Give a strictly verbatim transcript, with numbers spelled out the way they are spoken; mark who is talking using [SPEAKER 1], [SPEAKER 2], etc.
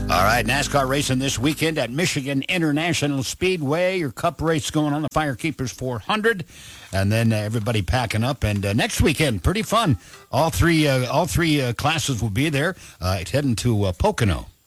[SPEAKER 1] All right, NASCAR racing this weekend at Michigan International Speedway. Your Cup race going on, the Firekeepers four hundred, and then uh, everybody packing up. And uh, next weekend, pretty fun. All three, uh, all three uh, classes will be there. Uh, heading to uh, Pocono.